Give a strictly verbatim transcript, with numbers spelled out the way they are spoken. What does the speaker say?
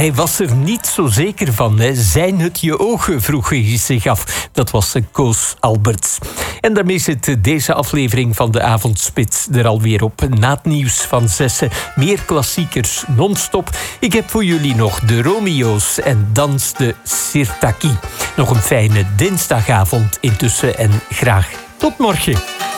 Hij was er niet zo zeker van. Hè. Zijn het je ogen, vroeg hij zich af. Dat was Koos Alberts. En daarmee zit deze aflevering van de Avondspits er alweer op. Na het nieuws van zessen, meer klassiekers non-stop. Ik heb voor jullie nog de Romeo's en dans de Sirtaki. Nog een fijne dinsdagavond intussen en graag tot morgen.